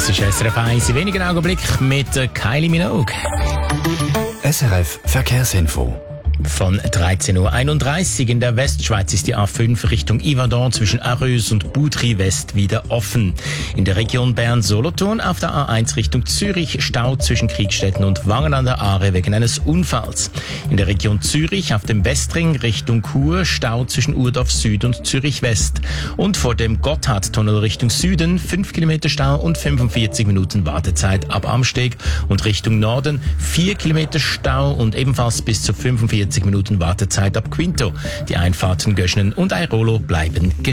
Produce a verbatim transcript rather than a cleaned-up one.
Das ist S R F eins in wenigen Augenblicken mit Kylie Minogue. S R F Verkehrsinfo. Von dreizehn Uhr einunddreißig in der Westschweiz ist die A fünf Richtung Yverdon zwischen Arreus und Boudry West wieder offen. In der Region Bern-Solothurn auf der A eins Richtung Zürich Stau zwischen Kriegstetten und Wangen an der Aare wegen eines Unfalls. In der Region Zürich auf dem Westring Richtung Chur Stau zwischen Urdorf Süd und Zürich West. Und vor dem Gotthardtunnel Richtung Süden fünf Kilometer Stau und fünfundvierzig Minuten Wartezeit ab Amsteg. Und Richtung Norden vier Kilometer Stau und ebenfalls bis zu fünfundvierzig Minuten Wartezeit ab Quinto. Die Einfahrten Göschnen und Airolo bleiben gesperrt.